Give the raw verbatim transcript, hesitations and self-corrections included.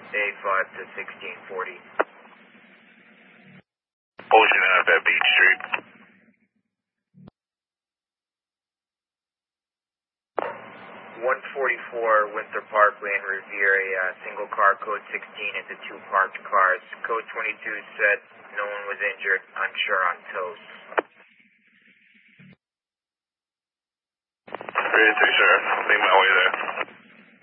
A five to sixteen forty. Ocean out at Beach Street. one forty-four Winter Park Lane, Revere, a uh, single car, code sixteen into two parked cars. Code twenty-two said no one was injured, unsure on toast. three eight three, sir. I'll make my way there.